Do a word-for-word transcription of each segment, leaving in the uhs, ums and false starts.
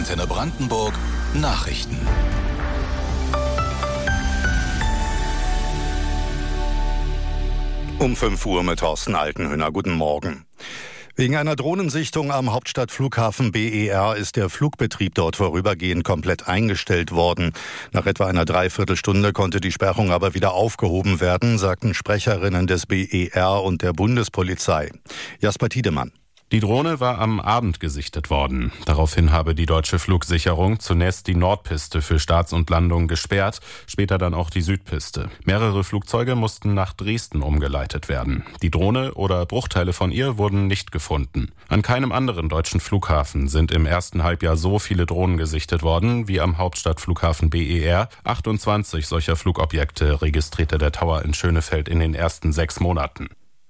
Antenne Brandenburg Nachrichten. Um fünf Uhr mit Thorsten Altenhöhner. Guten Morgen. Wegen einer Drohnensichtung am Hauptstadtflughafen B E R ist der Flugbetrieb dort vorübergehend komplett eingestellt worden. Nach etwa einer Dreiviertelstunde konnte die Sperrung aber wieder aufgehoben werden, sagten Sprecherinnen des B E R und der Bundespolizei. Jasper Tiedemann. Die Drohne war am Abend gesichtet worden. Daraufhin habe die deutsche Flugsicherung zunächst die Nordpiste für Starts und Landungen gesperrt, später dann auch die Südpiste. Mehrere Flugzeuge mussten nach Dresden umgeleitet werden. Die Drohne oder Bruchteile von ihr wurden nicht gefunden. An keinem anderen deutschen Flughafen sind im ersten Halbjahr so viele Drohnen gesichtet worden wie am Hauptstadtflughafen B E R. achtundzwanzig solcher Flugobjekte registrierte der Tower in Schönefeld in den ersten sechs Monaten.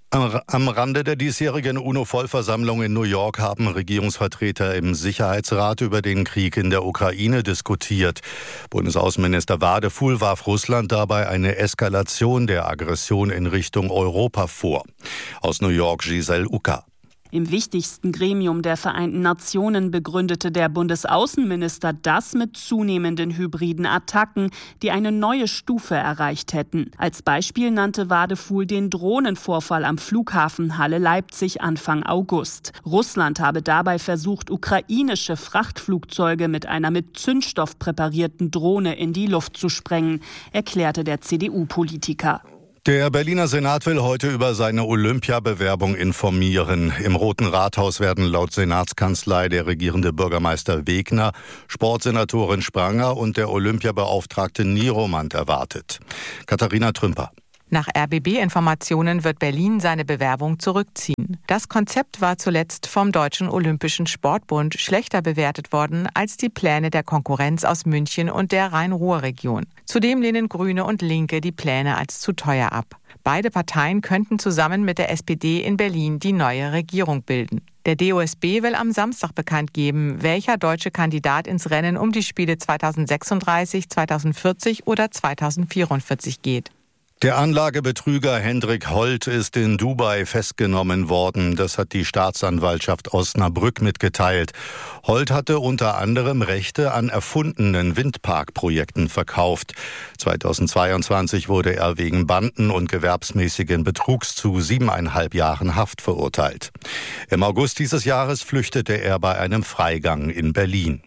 Am Rande der diesjährigen UNO-Vollversammlung in New York haben Regierungsvertreter im Sicherheitsrat über den Krieg in der Ukraine diskutiert. Bundesaußenminister Wadefuhl warf Russland dabei eine Eskalation der Aggression in Richtung Europa vor. Aus New York Giselle Ucker. Im wichtigsten Gremium der Vereinten Nationen begründete der Bundesaußenminister das mit zunehmenden hybriden Attacken, die eine neue Stufe erreicht hätten. Als Beispiel nannte Wadefuhl den Drohnenvorfall am Flughafen Halle-Leipzig Anfang August. Russland habe dabei versucht, ukrainische Frachtflugzeuge mit einer mit Zündstoff präparierten Drohne in die Luft zu sprengen, erklärte der C D U-Politiker. Der Berliner Senat will heute über seine Olympiabewerbung informieren. Im Roten Rathaus werden laut Senatskanzlei der regierende Bürgermeister Wegner, Sportsenatorin Spranger und der Olympiabeauftragte Nieromand erwartet. Katharina Trümper. Nach R B B-Informationen wird Berlin seine Bewerbung zurückziehen. Das Konzept war zuletzt vom Deutschen Olympischen Sportbund schlechter bewertet worden als die Pläne der Konkurrenz aus München und der Rhein-Ruhr-Region. Zudem lehnen Grüne und Linke die Pläne als zu teuer ab. Beide Parteien könnten zusammen mit der S P D in Berlin die neue Regierung bilden. Der D O S B will am Samstag bekannt geben, welcher deutsche Kandidat ins Rennen um die Spiele zweitausendsechsunddreißig, zweitausendvierzig oder zweitausendvierundvierzig geht. Der Anlagebetrüger Hendrik Holt ist in Dubai festgenommen worden. Das hat die Staatsanwaltschaft Osnabrück mitgeteilt. Holt hatte unter anderem Rechte an erfundenen Windparkprojekten verkauft. zweitausendzweiundzwanzig wurde er wegen Banden- und gewerbsmäßigen Betrugs zu siebeneinhalb Jahren Haft verurteilt. Im August dieses Jahres flüchtete er bei einem Freigang in Berlin.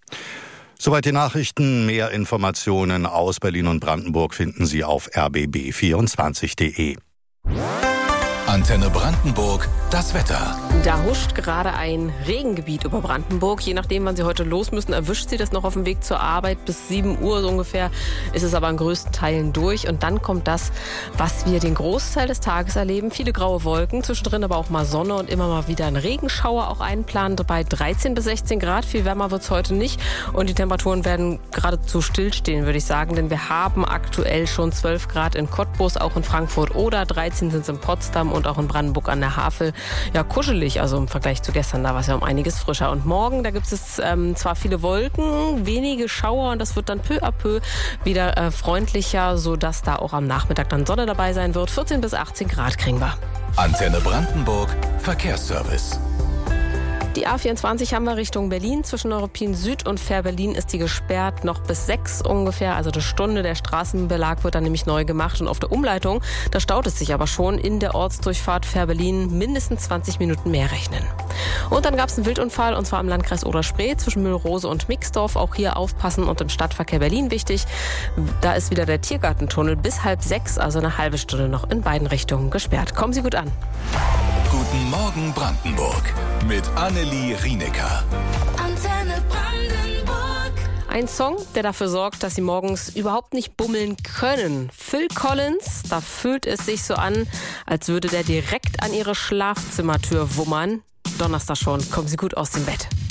Soweit die Nachrichten. Mehr Informationen aus Berlin und Brandenburg finden Sie auf r b b vierundzwanzig punkt de. Antenne Brandenburg, das Wetter. Da huscht gerade ein Regengebiet über Brandenburg. Je nachdem, wann Sie heute los müssen, erwischt Sie das noch auf dem Weg zur Arbeit. Bis sieben Uhr so ungefähr ist es aber in größten Teilen durch. Und dann kommt das, was wir den Großteil des Tages erleben. Viele graue Wolken, zwischendrin aber auch mal Sonne und immer mal wieder ein Regenschauer auch einplanen. Bei dreizehn bis sechzehn Grad, viel wärmer wird es heute nicht. Und die Temperaturen werden geradezu stillstehen, würde ich sagen. Denn wir haben aktuell schon zwölf Grad in Cottbus, auch in Frankfurt oder dreizehn sind es in Potsdam und auch in Brandenburg an der Havel. Ja, kuschelig, also im Vergleich zu gestern, da war es ja um einiges frischer. Und morgen, da gibt es ähm, zwar viele Wolken, wenige Schauer und das wird dann peu à peu wieder äh, freundlicher, sodass da auch am Nachmittag dann Sonne dabei sein wird. vierzehn bis achtzehn Grad kriegen wir. Antenne Brandenburg, Verkehrsservice. Die A vierundzwanzig haben wir Richtung Berlin. Zwischen Neuruppin Süd und Fähr-Berlin ist die gesperrt, noch bis sechs ungefähr, also eine Stunde. Der Straßenbelag wird dann nämlich neu gemacht und auf der Umleitung, da staut es sich aber schon in der Ortsdurchfahrt Fähr-Berlin mindestens zwanzig Minuten mehr rechnen. Und dann gab es einen Wildunfall und zwar im Landkreis Oder-Spree zwischen Mühlrose und Mixdorf. Auch hier aufpassen und im Stadtverkehr Berlin wichtig. Da ist wieder der Tiergartentunnel bis halb sechs, also eine halbe Stunde noch in beiden Richtungen gesperrt. Kommen Sie gut an. Guten Morgen Brandenburg mit Annelie Rienecker. Antenne Brandenburg. Ein Song, der dafür sorgt, dass Sie morgens überhaupt nicht bummeln können. Phil Collins, da fühlt es sich so an, als würde der direkt an Ihre Schlafzimmertür wummern. Donnerstag schon, kommen Sie gut aus dem Bett.